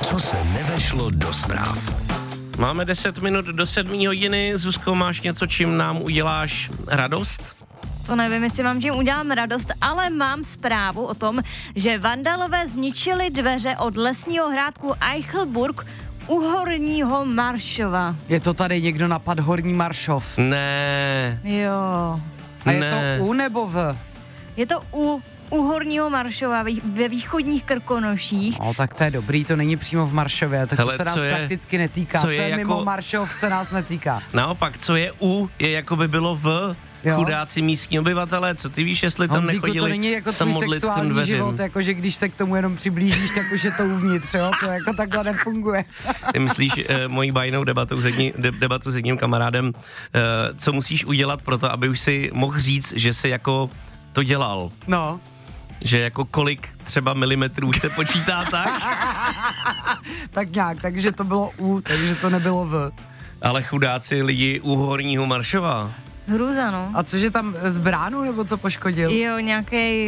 Co se nevešlo do zpráv. Máme 10 minut do 7 hodiny. Zuzko, máš něco, čím nám uděláš radost? To nevím, jestli vám tím udělám radost, ale mám zprávu o tom, že vandalové zničili dveře od lesního hrádku Eichelburg u Horního Maršova. Je to tady někdo napad Horní Maršov? Ne. Jo. A je to u nebo v? Je to u Horního Maršova ve východních Krkonoších. No tak to je dobrý, to není přímo v Maršově, tak Hele, to se nás prakticky netýká. Co je mimo Maršov, se nás netýká. Naopak, co je je jako by bylo v. Jo. Chudáci místní obyvatelé, co ty víš, jestli tam nechodili to není jako se tvůj modlit k těm sexuální dveřím. život, jakože když se k tomu jenom přiblížíš, tak už je to uvnitř, jo? To jako takhle nefunguje. Ty myslíš mojí bajnou debatu s jedním kamarádem, co musíš udělat pro to, aby už si mohl říct, že jsi jako to dělal. No. Že jako kolik třeba milimetrů se počítá tak? Tak nějak, takže to bylo takže to nebylo v. Ale chudáci lidi u Horního Maršova. Hruza, no. A cože tam z bránu, nebo co poškodil? Jo, nějaký